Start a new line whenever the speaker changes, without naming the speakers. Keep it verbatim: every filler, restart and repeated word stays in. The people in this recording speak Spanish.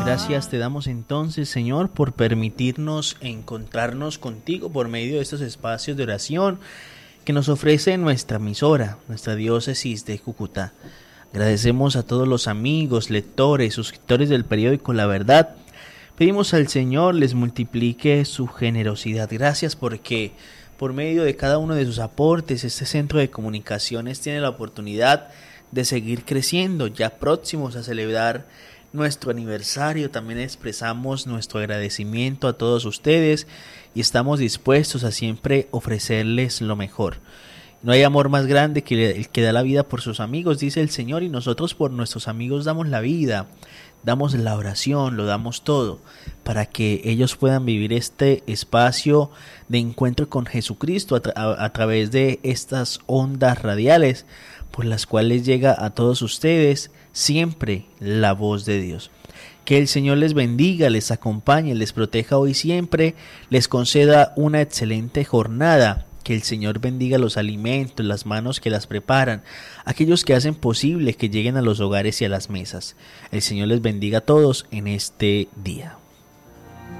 Gracias te damos entonces, Señor, por permitirnos encontrarnos contigo por medio de estos espacios de oración que nos ofrece nuestra emisora, nuestra diócesis de Cúcuta. Agradecemos a todos los amigos, lectores, suscriptores del periódico La Verdad. Pedimos al Señor les multiplique su generosidad. Gracias porque por medio de cada uno de sus aportes, este centro de comunicaciones tiene la oportunidad de seguir creciendo. Ya próximos a celebrar nuestro aniversario, también expresamos nuestro agradecimiento a todos ustedes y estamos dispuestos a siempre ofrecerles lo mejor. No hay amor más grande que el que da la vida por sus amigos, dice el Señor, y nosotros por nuestros amigos damos la vida, damos la oración, lo damos todo, para que ellos puedan vivir este espacio de encuentro con Jesucristo a, tra- a, a través de estas ondas radiales, por las cuales llega a todos ustedes siempre la voz de Dios. Que el Señor les bendiga, les acompañe, les proteja hoy siempre, les conceda una excelente jornada. Que el Señor bendiga los alimentos, las manos que las preparan, aquellos que hacen posible que lleguen a los hogares y a las mesas. El Señor les bendiga a todos en este día.